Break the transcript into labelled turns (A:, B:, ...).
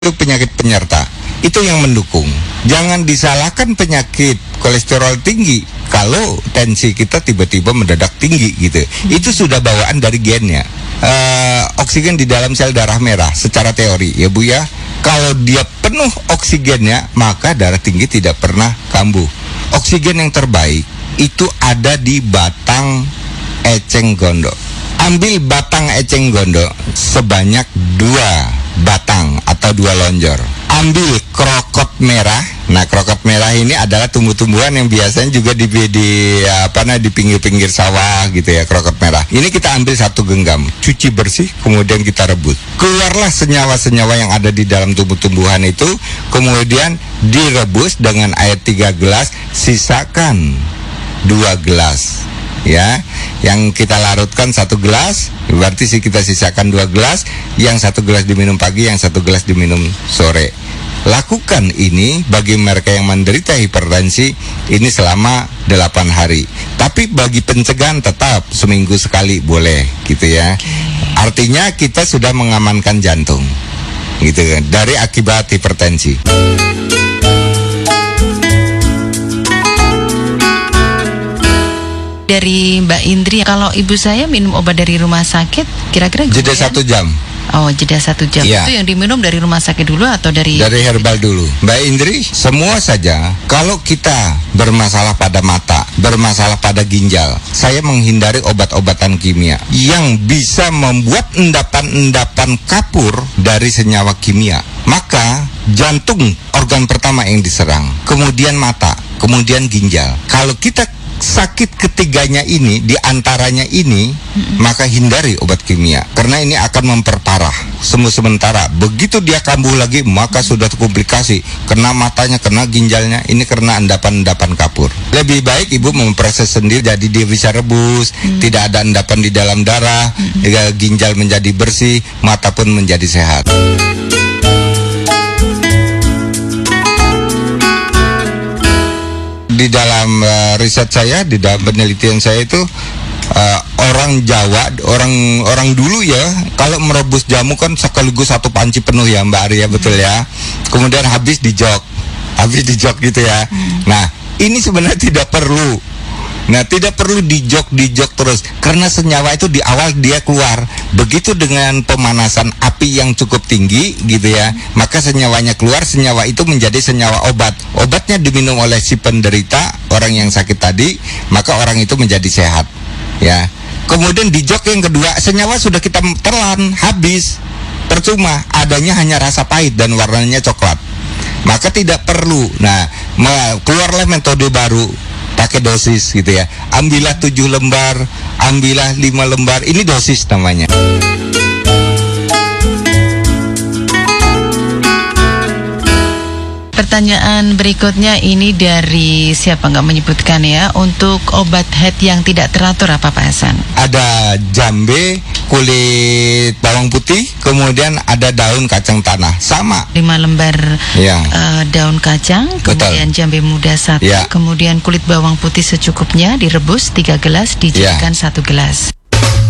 A: itu penyakit penyerta. Itu yang mendukung. Jangan disalahkan penyakit kolesterol tinggi kalau tensi kita tiba-tiba mendadak tinggi gitu. Itu sudah bawaan dari gennya. Oksigen di dalam sel darah merah secara teori ya Bu ya. Kalau dia penuh oksigennya, maka darah tinggi tidak pernah kambuh. Oksigen yang terbaik itu ada di batang eceng gondok. Ambil batang eceng gondok sebanyak 2 batang atau 2 lonjor. Ambil krokot merah. Nah, krokot merah ini adalah tumbuh-tumbuhan yang biasanya juga di pinggir-pinggir sawah gitu ya, krokot merah. Ini kita ambil 1 genggam, cuci bersih, kemudian kita rebus. Keluarlah senyawa-senyawa yang ada di dalam tumbuh-tumbuhan itu, kemudian direbus dengan air 3 gelas, sisakan 2 gelas. Ya, yang kita larutkan 1 gelas, berarti kita sisakan 2 gelas, yang 1 gelas diminum pagi, yang 1 gelas diminum sore. Lakukan ini bagi mereka yang menderita hipertensi ini selama 8 hari. Tapi bagi pencegahan tetap seminggu sekali boleh gitu ya. Artinya kita sudah mengamankan jantung gitu kan dari akibat hipertensi.
B: Dari Mbak Indri, kalau ibu saya minum obat dari rumah sakit, kira-kira
A: jeda 1 jam.
B: Oh, jeda 1 jam.
A: Ya.
B: Itu yang diminum dari rumah sakit dulu atau dari
A: herbal dulu. Mbak Indri, semua saja kalau kita bermasalah pada mata, bermasalah pada ginjal, saya menghindari obat-obatan kimia yang bisa membuat endapan-endapan kapur dari senyawa kimia. Maka jantung organ pertama yang diserang, kemudian mata, kemudian ginjal. Kalau kita sakit ketiganya ini, diantaranya ini, maka hindari obat kimia karena ini akan memperparah sementara. Begitu dia kambuh lagi, maka sudah komplikasi, kena matanya, kena ginjalnya, ini karena endapan-endapan kapur. Lebih baik ibu memproses sendiri, jadi dia bisa rebus, tidak ada endapan di dalam darah, ginjal menjadi bersih, mata pun menjadi sehat. Di dalam riset saya, di dalam penelitian saya itu orang Jawa, orang dulu ya, kalau merebus jamu kan sekaligus 1 panci penuh ya Mbak Arya, betul ya. Kemudian habis di jok gitu ya. Nah, ini sebenarnya tidak perlu. Nah, tidak perlu dijok terus karena senyawa itu di awal dia keluar. Begitu dengan pemanasan api yang cukup tinggi gitu ya, maka senyawanya keluar, senyawa itu menjadi senyawa obat. Obatnya diminum oleh si penderita, orang yang sakit tadi, maka orang itu menjadi sehat. Ya. Kemudian di jok yang kedua, senyawa sudah kita telan, habis. Percuma, adanya hanya rasa pahit dan warnanya coklat. Maka tidak perlu. Nah, keluarlah metode baru, pakai dosis gitu ya. Ambillah 7 lembar, ambillah 5 lembar. Ini dosis namanya.
B: Pertanyaan berikutnya ini dari siapa, nggak menyebutkan ya. Untuk obat head yang tidak teratur apa Pak Hasan?
A: Ada jambe, kulit bawang putih, kemudian ada daun kacang tanah. Sama
B: 5 lembar
A: ya.
B: Daun kacang, kemudian jambe muda 1,
A: ya.
B: Kemudian kulit bawang putih secukupnya direbus 3 gelas, dijadikan 1 gelas.